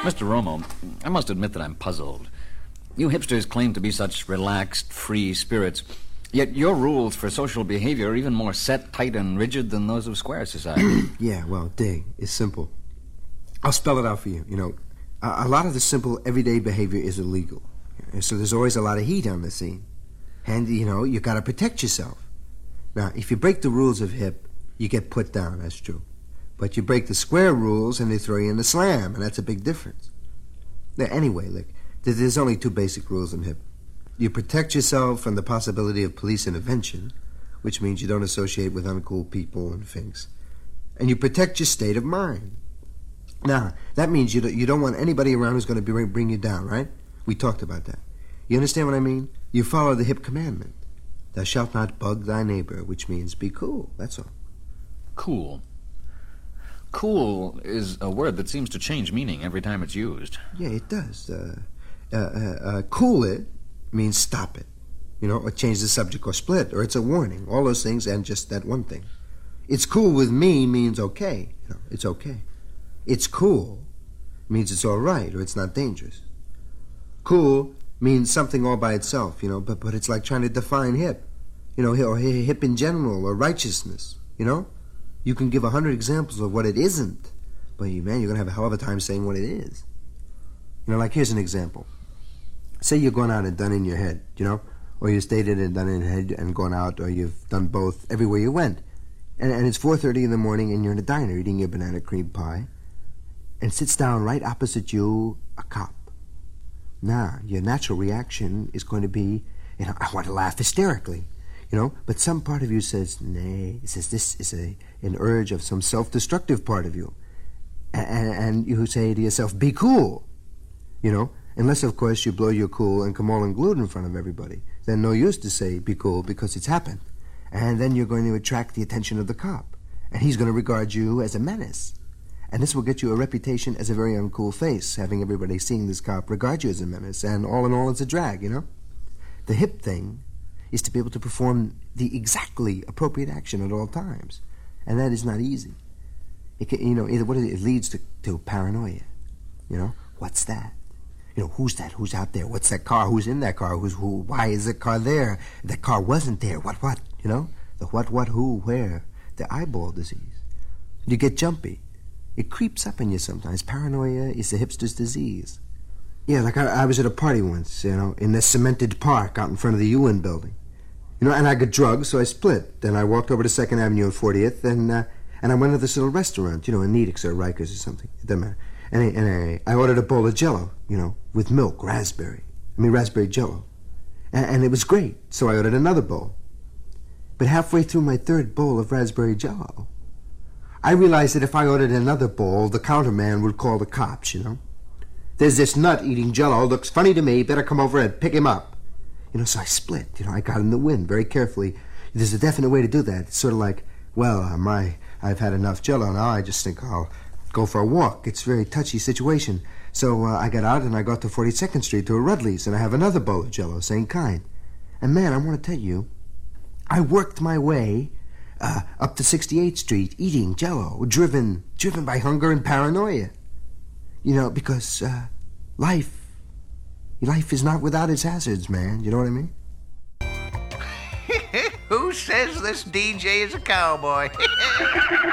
Mr. Romo, I must admit that I'm puzzled. You hipsters claim to be such relaxed, free spirits, yet your rules for social behavior are even more set, tight, and rigid than those of square society. Yeah, well, dig, it's simple. I'll spell it out for you. You know, a lot of the simple, everyday behavior is illegal. So there's always a lot of heat on the scene. And, you know, you got to protect yourself. Now, if you break the rules of hip, you get put down, that's true. But you break the square rules and they throw you in the slam, and that's a big difference. Now, anyway, look, there's only two basic rules in hip. You protect yourself from the possibility of police intervention, which means you don't associate with uncool people and things. And you protect your state of mind. Now, that means you don't want anybody around who's going to bring you down, right? We talked about that. You understand what I mean? You follow the hip commandment. Thou shalt not bug thy neighbor, which means be cool, that's all. Cool. Cool is a word that seems to change meaning every time it's used. Yeah, it does. Cool it means stop it. You know, or change the subject or split, or it's a warning. All those things and just that one thing. It's cool with me means okay. You know, it's okay. It's cool means it's all right, or it's not dangerous. Cool means something all by itself, you know, but it's like trying to define hip. You know, or hip in general, or righteousness, you know? You can give 100 examples of what it isn't, but man, you're going to have a hell of a time saying what it is. You know, like here's an example. Say you're going out and done in your head, you know, or you stayed in and done in your head and gone out, or you've done both everywhere you went. And it's 4:30 in the morning and you're in a diner eating your banana cream pie, and sits down right opposite you a cop. Now, your natural reaction is going to be, you know, I want to laugh hysterically. You know, but some part of you says, nay. It says this is an urge of some self-destructive part of you. And you say to yourself, be cool. You know, unless, of course, you blow your cool and come all unglued in front of everybody. Then no use to say be cool because it's happened. And then you're going to attract the attention of the cop. And he's going to regard you as a menace. And this will get you a reputation as a very uncool face, having everybody seeing this cop regard you as a menace. And all in all, it's a drag, you know? The hip thing is to be able to perform the exactly appropriate action at all times. And that is not easy. It can, you know, it leads to paranoia. You know, what's that? You know, who's that? Who's out there? What's that car? Who's in that car? Who? Why is the car there? That car wasn't there. What? You know, the what, who, where. The eyeball disease. You get jumpy. It creeps up in you sometimes. Paranoia is the hipster's disease. Yeah, like I was at a party once, you know, in this cemented park out in front of the UN building. You know, and I got drugged, so I split. Then I walked over to 2nd Avenue and 40th, and I went to this little restaurant, you know, in Nedick's or Rikers or something. It doesn't matter. And I ordered a bowl of Jell-O, you know, with milk, raspberry Jell-O. And it was great, so I ordered another bowl. But halfway through my third bowl of raspberry Jell-O, I realized that if I ordered another bowl, the counterman would call the cops, you know. There's this nut eating Jell-O, looks funny to me, better come over and pick him up. You know, so I split. You know, I got in the wind very carefully. There's a definite way to do that. It's sort of like, well, I've had enough Jell-O now. I just think I'll go for a walk. It's a very touchy situation. So I got out and I got to 42nd Street to a Rudley's, and I have another bowl of Jell-O, same kind. And man, I want to tell you, I worked my way up to 68th Street eating Jell-O, driven by hunger and paranoia. You know, because life is not without its hazards, man. You know what I mean? Who says this DJ is a cowboy?